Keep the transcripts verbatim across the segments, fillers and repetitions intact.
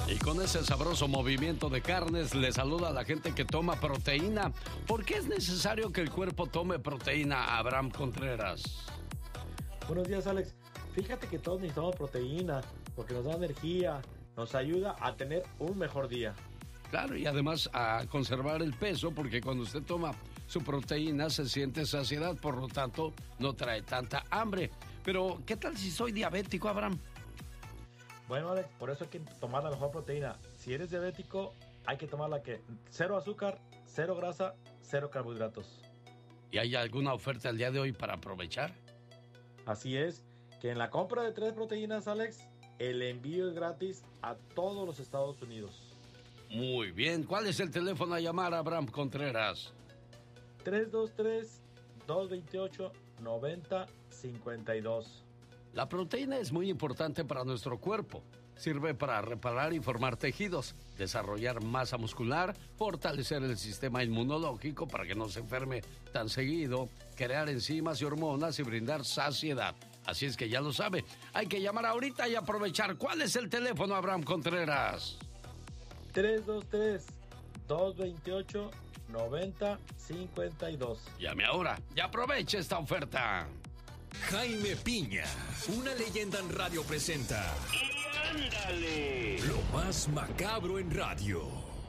Y con ese sabroso movimiento de carnes, le saluda a la gente que toma proteína. ¿Por qué es necesario que el cuerpo tome proteína, Abraham Contreras? Buenos días, Alex. Fíjate que todos necesitamos proteína porque nos da energía, nos ayuda a tener un mejor día. Claro, y además a conservar el peso, porque cuando usted toma su proteína se siente saciedad, por lo tanto no trae tanta hambre. Pero, ¿qué tal si soy diabético, Abraham? Bueno, Alex, por eso hay que tomar la mejor proteína. Si eres diabético, hay que tomar la que cero azúcar, cero grasa, cero carbohidratos. ¿Y hay alguna oferta el día de hoy para aprovechar? Así es, que en la compra de tres proteínas, Alex, el envío es gratis a todos los Estados Unidos. Muy bien, ¿cuál es el teléfono a llamar, Abraham Contreras? tres dos tres, dos dos ocho, nueve cero cinco dos. La proteína es muy importante para nuestro cuerpo. Sirve para reparar y formar tejidos, desarrollar masa muscular, fortalecer el sistema inmunológico para que no se enferme tan seguido, crear enzimas y hormonas y brindar saciedad. Así es que ya lo sabe, hay que llamar ahorita y aprovechar. ¿Cuál es el teléfono, Abraham Contreras? tres dos tres, dos dos ocho, nueve cero cinco dos. Llame ahora y aproveche esta oferta. Jaime Piña, una leyenda en radio presenta. ¡Y ándale! Lo más macabro en radio.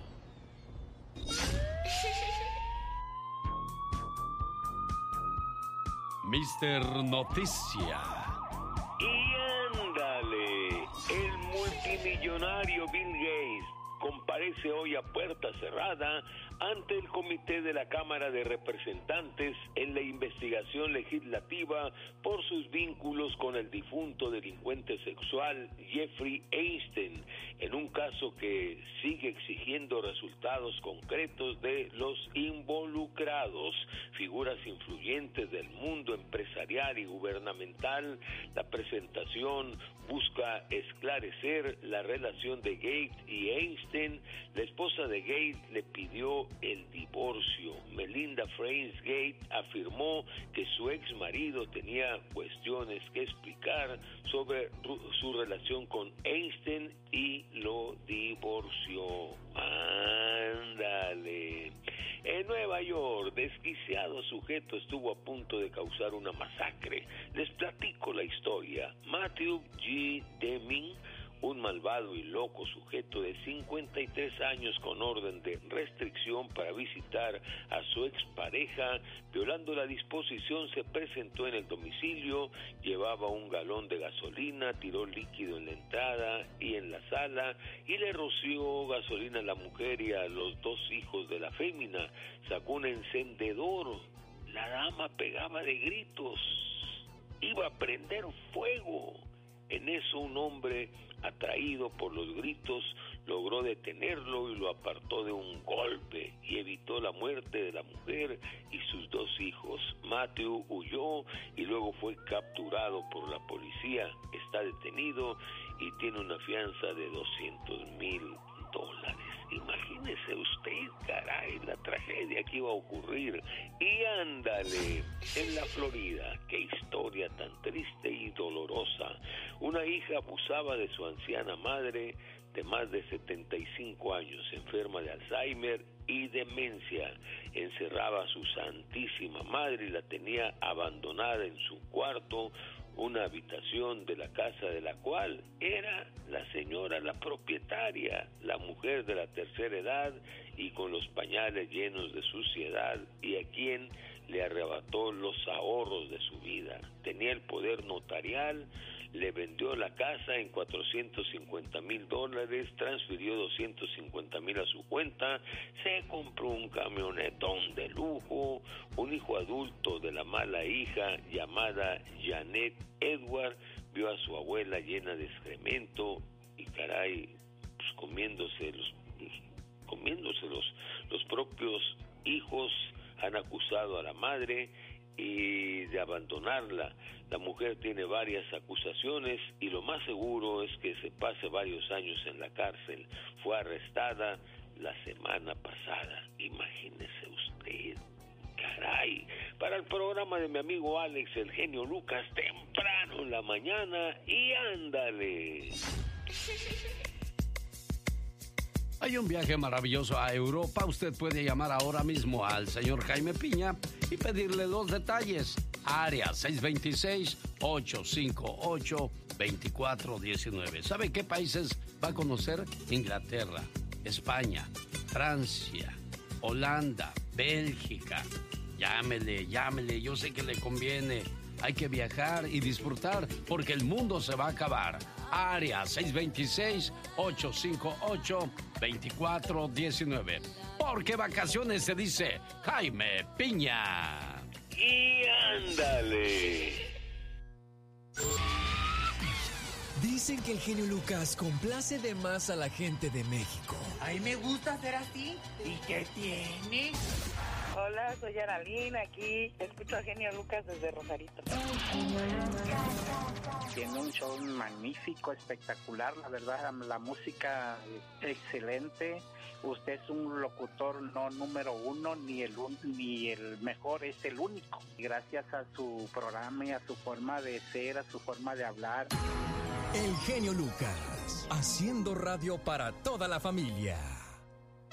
mister Noticia. ¡Y ándale! El multimillonario Bill Gates comparece hoy a puerta cerrada ante el comité de la Cámara de Representantes en la investigación legislativa por sus vínculos con el difunto delincuente sexual Jeffrey Epstein, en un caso que sigue exigiendo resultados concretos de los involucrados, figuras influyentes del mundo empresarial y gubernamental. La presentación busca esclarecer la relación de Gates y Epstein. La esposa de Gates le pidió el divorcio. Melinda Frances Gates afirmó que su ex marido tenía cuestiones que explicar sobre su relación con Epstein y lo divorció. Ándale. En Nueva York, desquiciado sujeto estuvo a punto de causar una masacre. Les platico la historia. Matthew G. Deming, un malvado y loco sujeto de cincuenta y tres años con orden de restricción para visitar a su expareja, violando la disposición, se presentó en el domicilio, llevaba un galón de gasolina, tiró líquido en la entrada y en la sala y le roció gasolina a la mujer y a los dos hijos de la fémina. Sacó un encendedor, la dama pegaba de gritos, iba a prender fuego. En eso un hombre, atraído por los gritos, logró detenerlo y lo apartó de un golpe y evitó la muerte de la mujer y sus dos hijos. Matthew huyó y luego fue capturado por la policía. Está detenido y tiene una fianza de doscientos mil dólares. Imagínese usted, caray, la tragedia que iba a ocurrir. Y ándale, en la Florida, qué historia tan triste y dolorosa. Una hija abusaba de su anciana madre de más de setenta y cinco años, enferma de Alzheimer y demencia. Encerraba a su santísima madre y la tenía abandonada en su cuarto, una habitación de la casa de la cual era la señora, la propietaria, la mujer de la tercera edad y con los pañales llenos de suciedad, y a quien le arrebató los ahorros de su vida. Tenía el poder notarial, le vendió la casa en cuatrocientos cincuenta mil dólares, transfirió doscientos cincuenta mil a su cuenta, se compró un camionetón de lujo. Un hijo adulto de la mala hija llamada Janet Edward vio a su abuela llena de excremento y caray, pues comiéndose los, comiéndose los, los propios hijos. Han acusado a la madre y de abandonarla. La mujer tiene varias acusaciones y lo más seguro es que se pase varios años en la cárcel. Fue arrestada la semana pasada. Imagínese usted. Caray, para el programa de mi amigo Alex, el genio Lucas, temprano en la mañana, y ándale. hay un viaje maravilloso a Europa. Usted puede llamar ahora mismo al señor Jaime Piña y pedirle los detalles. Área seis dos seis, ocho cinco ocho, dos cuatro uno nueve. ¿Sabe qué países va a conocer? Inglaterra, España, Francia, Holanda, Bélgica. Llámele, llámele, yo sé que le conviene. Hay que viajar y disfrutar porque el mundo se va a acabar. Área seis dos seis, ocho cinco ocho, dos cuatro uno nueve. Porque vacaciones se dice Jaime Piña. Y ándale. Dicen que el genio Lucas complace de más a la gente de México. A mí me gusta ser así. ¿Y qué tiene? Hola, soy Aralina, aquí escucho a Genio Lucas desde Rosarito. Tiene un show magnífico, espectacular, la verdad, la música excelente. Usted es un locutor no número uno, ni el un, ni el mejor, es el único. Gracias a su programa y a su forma de ser, a su forma de hablar. El genio Lucas, haciendo radio para toda la familia.